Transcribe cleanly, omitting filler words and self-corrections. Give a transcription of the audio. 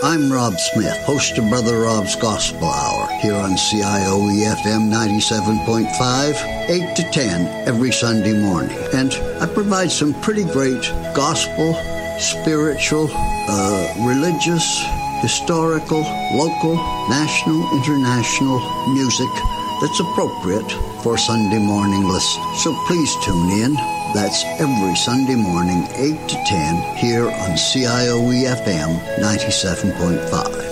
I'm Rob Smith, host of Brother Rob's Gospel Hour here on CIOE-FM 97.5, 8 to 10 every Sunday morning. And I provide some pretty great gospel, spiritual, religious, historical, local, national, international music that's appropriate for Sunday morning listening. So please tune in. That's every Sunday morning, 8 to 10, here on CIOE-FM 97.5.